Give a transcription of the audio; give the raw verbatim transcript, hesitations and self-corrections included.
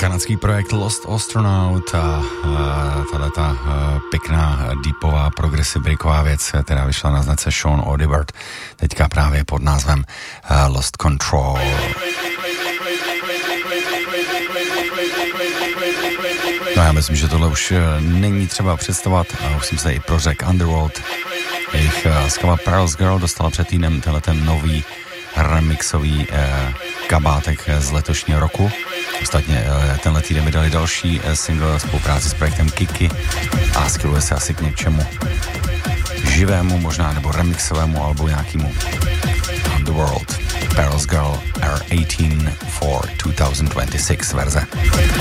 Kanadský projekt Lost Astronaut a tato pěkná deepová progressive breaková věc, která vyšla na značce Sean Audibert, teďka právě pod názvem Lost Control. No já myslím, že tohle už není třeba představovat, a už jsem se i prořekl. Underworld, jejich skala Pearls Girl dostala před týdnem tenhle ten nový remixový eh, kabátek z letošního roku. Ostatně eh, tenhle týden vydali další eh, single spolupráci s projektem Kiki a skyluje se asi k něčemu živému možná, nebo remixovému albu nějakému. Underworld, Pearls Girl R osmnáct for two thousand twenty-six verze.